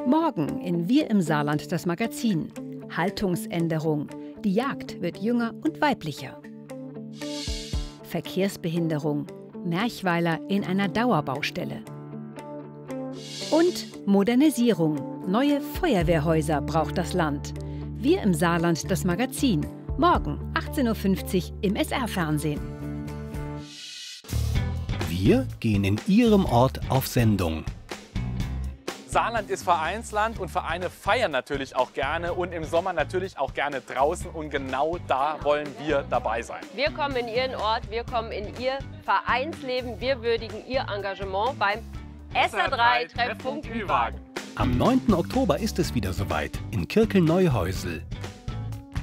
Morgen in Wir im Saarland das Magazin. Haltungsänderung. Die Jagd wird jünger und weiblicher. Verkehrsbehinderung. Merchweiler in einer Dauerbaustelle. Und Modernisierung. Neue Feuerwehrhäuser braucht das Land. Wir im Saarland das Magazin. Morgen 18:50 Uhr im SR-Fernsehen. Wir gehen in Ihrem Ort auf Sendung. Saarland ist Vereinsland und Vereine feiern natürlich auch gerne und im Sommer natürlich auch gerne draußen und genau da wollen wir dabei sein. Wir kommen in Ihren Ort, wir kommen in Ihr Vereinsleben, wir würdigen Ihr Engagement beim SR3 Treffpunkt Ü-Wagen. Am 9. Oktober ist es wieder soweit in Kirkel-Neuhäusel.